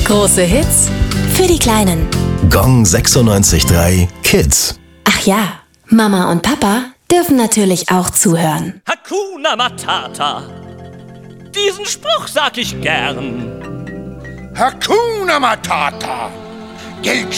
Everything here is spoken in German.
Große Hits für die Kleinen. Gong 96.3 Kids. Ach ja, Mama und Papa dürfen natürlich auch zuhören. Hakuna Matata. Diesen Spruch sag ich gern. Hakuna Matata. Geld